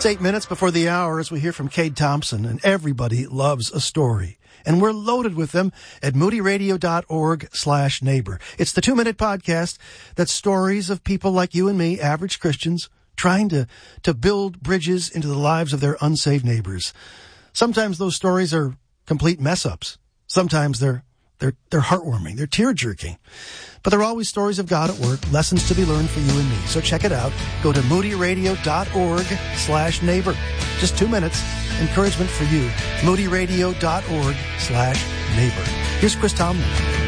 It's 8 minutes before the hour as we hear from Cade Thompson, and everybody loves a story. And we're loaded with them at moodyradio.org/neighbor. It's the 2-minute podcast that's stories of people like you and me, average Christians, trying to build bridges into the lives of their unsaved neighbors. Sometimes those stories are complete mess-ups. Sometimes they're heartwarming. They're tear-jerking. But they're always stories of God at work, lessons to be learned for you and me. So check it out. Go to moodyradio.org/neighbor. Just 2 minutes. Encouragement for you. moodyradio.org/neighbor. Here's Chris Tomlin.